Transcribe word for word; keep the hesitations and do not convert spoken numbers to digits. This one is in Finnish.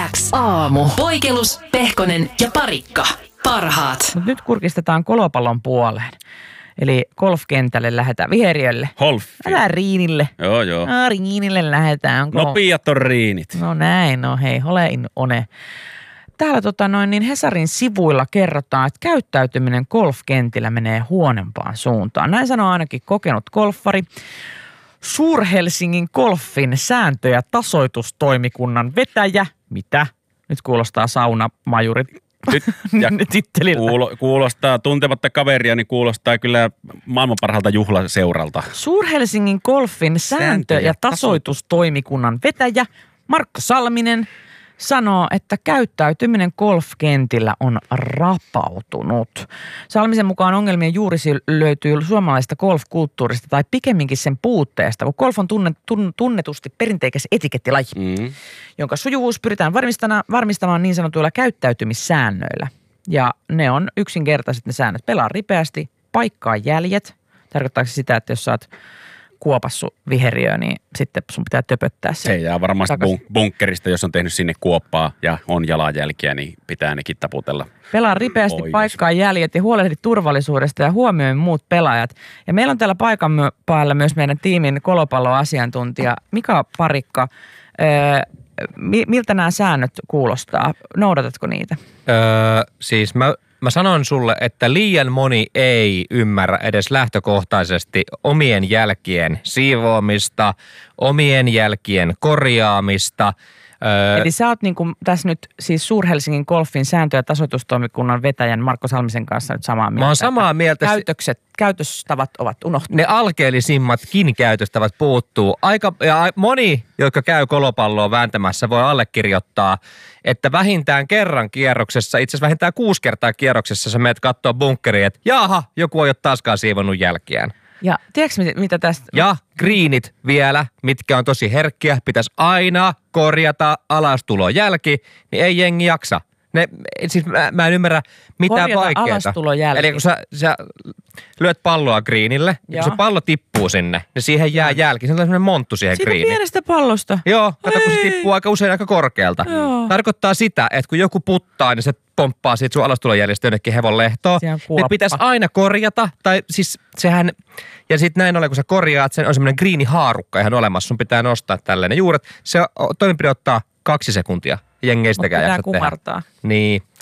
X aamu. Poikelus, Pehkonen ja Parikka. Parhaat. Mut nyt kurkistetaan kolopallon puoleen. Eli golfkentälle lähdetään viheriölle. Golfi. Lähdetään Riinille. Joo, joo. No, Riinille lähdetään. Onko... Nopeat on Riinit. No näin, no hei, ole in one. Täällä tota noin, niin Hesarin sivuilla kerrotaan, että käyttäytyminen golfkentillä menee huonompaan suuntaan. Näin sanoo ainakin kokenut golfari. Suur-Helsingin golfin sääntö- ja tasoitustoimikunnan vetäjä. Mitä? Nyt kuulostaa saunamajurit. Nyt, ja kuulo, kuulostaa, tuntematta kaveria, niin kuulostaa kyllä maailman parhaalta juhlaseuralta. Suur-Helsingin golfin sääntö- ja tasoitustoimikunnan vetäjä Markko Salminen sanoo, että käyttäytyminen golfkentillä on rapautunut. Salmisen mukaan ongelmien juurisi löytyy suomalaisesta golfkulttuurista tai pikemminkin sen puutteesta, kun golf on tunne, tunnetusti perinteikäs etikettilaji, mm. jonka sujuvuus pyritään varmistamaan niin sanotuilla käyttäytymissäännöillä. Ja ne on yksinkertaiset ne säännöt. Pelaa ripeästi, paikkaa jäljet. Tarkoittaako se sitä, että jos sä oot kuopassu viheriö, niin sitten sun pitää töpöttää se. Se jää varmasti bunk- bunkkerista, jos on tehnyt sinne kuoppaa ja on jalanjälkiä, niin pitää nekin taputella. Pelaa ripeästi, pois. Paikkaa jäljet ja huolehdi turvallisuudesta ja huomioi muut pelaajat. Ja meillä on täällä paikan päällä myös meidän tiimin kolopalloasiantuntija Mika Parikka. Öö, miltä nämä säännöt kuulostaa? Noudatatko niitä? Öö, siis mä... Mä sanon sulle, että liian moni ei ymmärrä edes lähtökohtaisesti omien jälkien siivoamista, omien jälkien korjaamista. Öö, Eli sä oot niin kuin tässä nyt siis Suur-Helsingin golfin sääntö- ja tasoitustoimikunnan vetäjän Markko Salmisen kanssa nyt samaa mieltä. Mä oon samaa mieltä. Käytökset, käytöstavat ovat unohtuneet. Ne alkeellisimmatkin käytöstavat puuttuu. Aika, ja moni, jotka käy kolopalloa vääntämässä, voi allekirjoittaa, että vähintään kerran kierroksessa, itse asiassa vähintään kuusi kertaa kierroksessa sä menet katsoa bunkkeriin, että jaha, joku on jo taaskaan siivonnut jälkiään. Ja tiedätkö mitä tästä? Ja greenit vielä, mitkä on tosi herkkiä, pitäisi aina korjata alastulon jälki, niin ei jengi jaksa. Ne, siis mä, mä en ymmärrä mitään korjata vaikeaa. alastulon jälki. Eli kun sä, sä lyöt palloa greenille, ja kun se pallo tippuu sinne, niin siihen jää jälki. Se on sellainen monttu siihen siitä greeniin. Siitä pienestä pallosta? Joo, kato kun se tippuu aika usein aika korkealta. Joo. Tarkoittaa sitä, että kun joku puttaa, niin se pomppaa siitä sun alastulon jäljestä jonnekin hevon lehtoon. Ne pitäisi aina korjata, tai siis sehän... Ja sitten näin ollen, kun sä korjaat, sen on semmoinen greenihaarukka ihan olemassa. Sun pitää nostaa tälleen ne juuret. Se toimenpide ottaa kaksi sekuntia. Jengi ei sitäkään jaksa tehdä. kumartaa. Niin.